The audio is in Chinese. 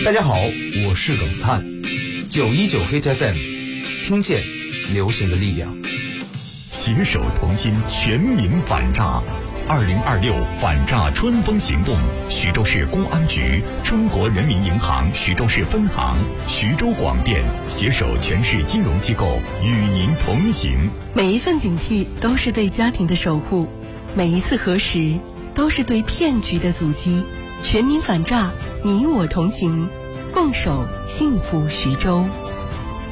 大家好，我是耿斯汉，919 Hit FM， 听见流行的力量， 携手同心，全民反诈。2026反诈春风行动，徐州市公安局、中国人民银行徐州市分行、徐州广电携手全市金融机构与您同行。 每一份警惕都是对家庭的守护，每一次核实都是对骗局的阻击。全民反诈，你我同行，共守幸福徐州。